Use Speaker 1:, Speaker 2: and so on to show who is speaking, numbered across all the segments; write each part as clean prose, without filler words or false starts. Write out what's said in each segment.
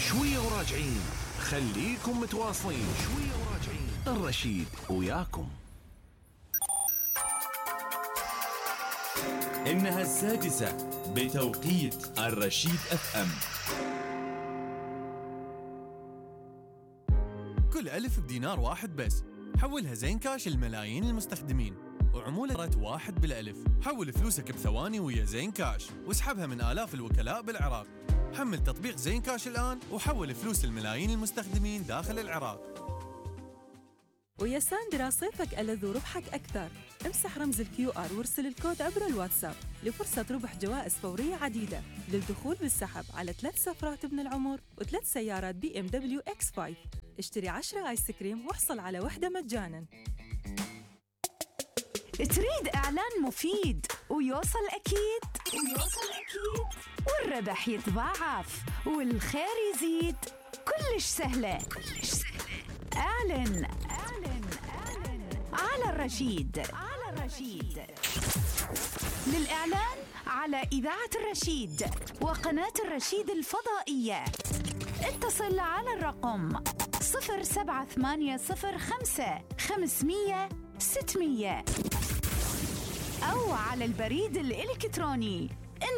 Speaker 1: شوية وراجعين، خليكم متواصلين. شوية وراجعين، الرشيد وياكم.
Speaker 2: إنها 6 بتوقيت الرشيد FM.
Speaker 3: كل ألف بدينار واحد بس، حولها زين كاش لملايين المستخدمين، وعمولة 1 بالألف. حول فلوسك بثواني ويا زين كاش، واسحبها من آلاف الوكلاء بالعراق. حمل تطبيق زين كاش الآن وحول فلوس الملايين المستخدمين داخل العراق.
Speaker 4: ويا ساندرا صيفك ألذ وربحك أكثر. امسح رمز الQR وارسل الكود عبر الواتساب لفرصة ربح جوائز فورية عديدة للدخول بالسحب على 3 سفرات ابن العمر و3 سيارات BMW X5. اشتري 10 آيس كريم واحصل على واحدة مجاناً.
Speaker 5: تريد إعلان مفيد ويوصل أكيد والربح يتضاعف والخير يزيد؟ كلش سهلة. اعلن على الرشيد. للإعلان على إذاعة الرشيد وقناة الرشيد الفضائية اتصل على الرقم 07805 500 600 أو على البريد الإلكتروني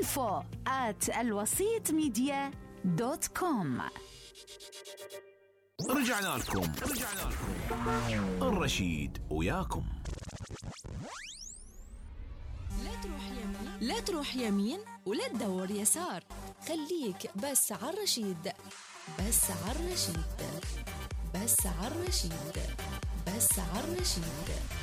Speaker 5: info@alwasitmedia.com.
Speaker 1: رجعنا لكم. الرشيد وياكم.
Speaker 6: لا تروح يمين ولا تدور يسار، خليك بس على الرشيد. بس على الرشيد.